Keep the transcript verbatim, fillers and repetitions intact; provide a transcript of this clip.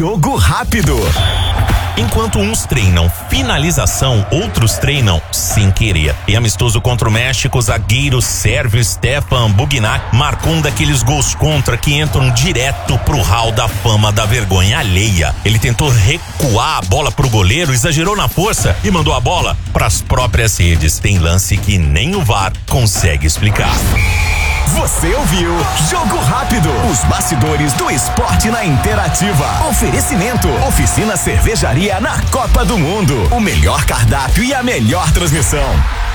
Jogo rápido. Enquanto uns treinam finalização, outros treinam sem querer. Em amistoso contra o México, o zagueiro sérvio Stefan Bugnac marcou um daqueles gols contra que entram direto pro hall da fama da vergonha alheia. Ele tentou recuar a bola pro goleiro, exagerou na força e mandou a bola pras próprias redes. Tem lance que nem o V A R consegue explicar. Você ouviu Jogo Rápido, os bastidores do esporte na Interativa. Oferecimento, Oficina Cervejaria na Copa do Mundo. O melhor cardápio e a melhor transmissão.